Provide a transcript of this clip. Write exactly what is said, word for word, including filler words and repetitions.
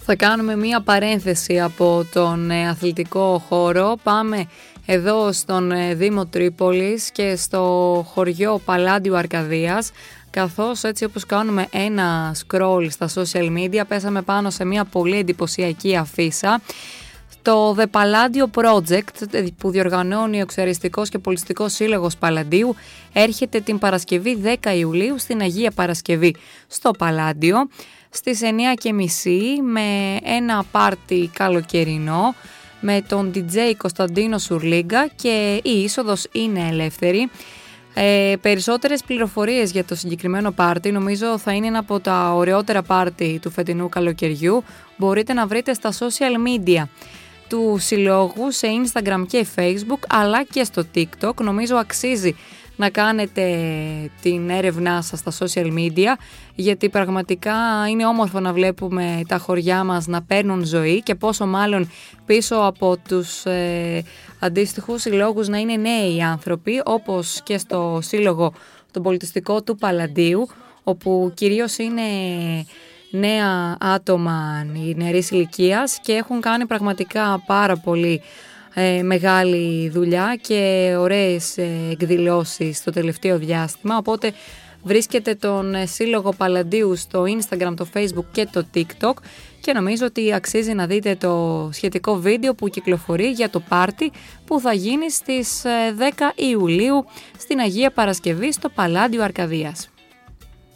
Θα κάνουμε μία παρένθεση από τον αθλητικό χώρο. Πάμε εδώ στον Δήμο Τρίπολης και στο χωριό Παλάντιου Αρκαδίας, καθώς έτσι όπως κάνουμε ένα scroll στα social media πέσαμε πάνω σε μία πολύ εντυπωσιακή αφίσα. Το The Palladio Project που διοργανώνει ο Εξαριστικός και Πολιτιστικός Σύλλογος Παλαντίου έρχεται την Παρασκευή δέκα Ιουλίου στην Αγία Παρασκευή στο Παλάντιο στις εννιά και μισή με ένα πάρτι καλοκαιρινό με τον ντι τζέι Κωνσταντίνο Σουρλίγκα και η είσοδος είναι ελεύθερη. Ε, περισσότερες πληροφορίες για το συγκεκριμένο πάρτι, νομίζω θα είναι ένα από τα ωραιότερα πάρτι του φετινού καλοκαιριού, μπορείτε να βρείτε στα social media του συλλόγου σε Instagram και Facebook αλλά και στο TikTok. Νομίζω αξίζει να κάνετε την έρευνά σας στα social media, γιατί πραγματικά είναι όμορφο να βλέπουμε τα χωριά μας να παίρνουν ζωή και πόσο μάλλον πίσω από τους ε, αντίστοιχους συλλόγους να είναι νέοι άνθρωποι, όπως και στο σύλλογο τον πολιτιστικό του Παλαντίου, όπου κυρίως είναι νέα άτομα νεαρής ηλικίας και έχουν κάνει πραγματικά πάρα πολύ ε, μεγάλη δουλειά και ωραίες ε, εκδηλώσεις στο τελευταίο διάστημα. Οπότε βρίσκεται τον ε, Σύλλογο Παλαντίου στο Instagram, το Facebook και το TikTok και νομίζω ότι αξίζει να δείτε το σχετικό βίντεο που κυκλοφορεί για το πάρτι που θα γίνει στις ε, δέκα Ιουλίου στην Αγία Παρασκευή στο Παλάντιο Αρκαδίας.